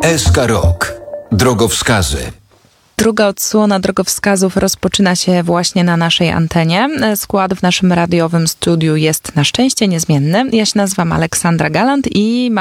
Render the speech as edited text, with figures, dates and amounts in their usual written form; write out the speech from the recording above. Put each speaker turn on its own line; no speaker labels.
SK Rok. Drogowskazy.
Druga odsłona drogowskazów rozpoczyna się właśnie na naszej antenie. Skład w naszym radiowym studiu jest na szczęście niezmienny. Ja się nazywam Aleksandra Galant i mam